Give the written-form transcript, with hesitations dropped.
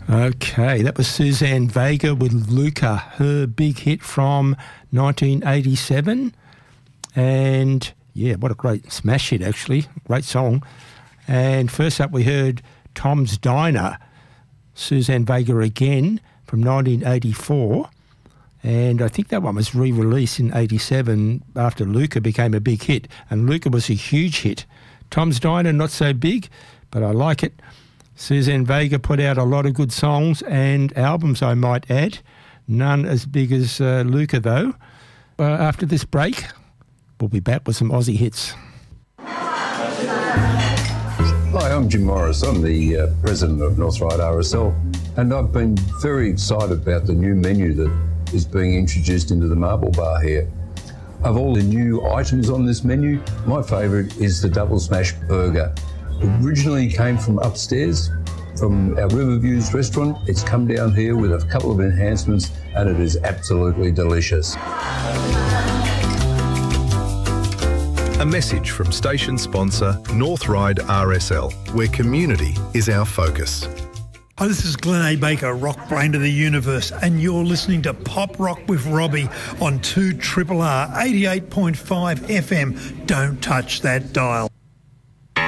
Okay, that was Suzanne Vega with Luca, her big hit from 1987. And, yeah, what a great smash hit, actually. Great song. And first up we heard Tom's Diner, Suzanne Vega again, from 1984. And I think that one was re-released in 87 after Luca became a big hit. And Luca was a huge hit. Tom's Diner, not so big, but I like it. Suzanne Vega put out a lot of good songs and albums, I might add. None as big as Luca, though. After this break, we'll be back with some Aussie hits. Hi, I'm Jim Morris. I'm the president of North Ryde RSL, and I've been very excited about the new menu that is being introduced into the Marble Bar here. Of all the new items on this menu, my favourite is the Double Smash Burger. Originally came from upstairs, from our Riverviews restaurant. It's come down here with a couple of enhancements, and it is absolutely delicious. A message from station sponsor North Ryde RSL, where community is our focus. Hi, this is Glenn A. Baker, rock brain of the universe, and you're listening to Pop Rock with Robbie on 2RRR 88.5 FM. Don't touch that dial.